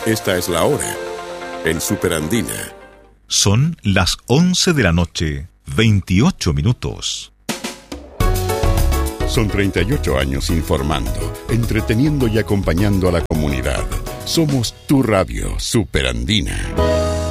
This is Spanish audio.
Esta es la hora en Superandina. Son las 11 de la noche, 28 minutos. Son 38 años informando, entreteniendo y acompañando a la comunidad. Somos tu radio Superandina.